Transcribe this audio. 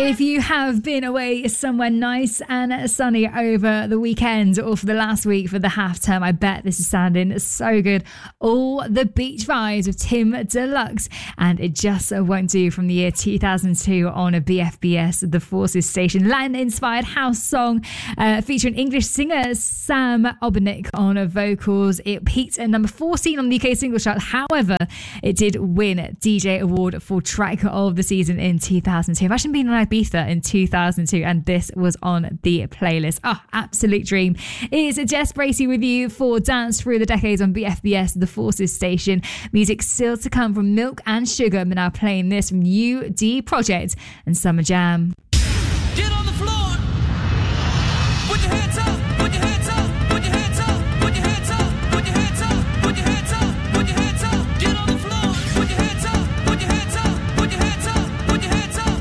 If you have been away somewhere nice and sunny over the weekend or for the last week for the half term, I bet this is sounding so good. All the beach vibes of Tim Deluxe, and It Just Won't Do from the year 2002 on a BFBS, the Forces station. Latin-inspired house song featuring English singer Sam Obernick on vocals. It peaked at number 14 on the UK singles chart. However, it did win DJ Award for Track of the Season in 2002. I've actually been on Ibiza in 2002 and this was on the playlist. Oh, absolute dream. It's Jess Bracey with you for Dance Through the Decades on BFBS, the Forces station. Music still to come from Milk and Sugar, but now playing this from UD Project and Summer Jam.